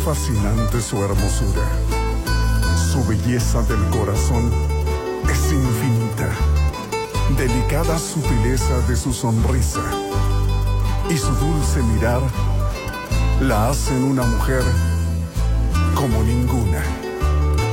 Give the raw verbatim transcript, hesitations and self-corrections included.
fascinante su hermosura. Su belleza del corazón es infinita. Delicada sutileza de su sonrisa y su dulce mirar la hacen una mujer como ninguna.